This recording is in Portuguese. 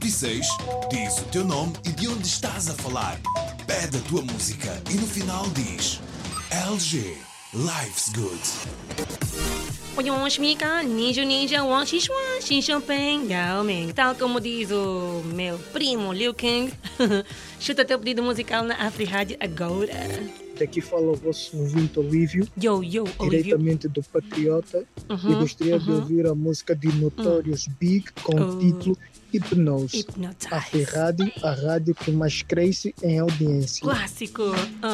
56, diz o teu nome e de onde estás a falar. Pede a tua música e no final diz LG, Life's Good. Tal como diz o meu primo Liu Kang. Chuta teu pedido musical na Afri-Rádio agora. Daqui fala o vosso ouvinte Olívio, Yo, Olívio. diretamente do Patriota, e gostaria de ouvir a música de Notorious Big com o título Hypnose. Hypnotize. A rádio que mais cresce em audiência. Clássico.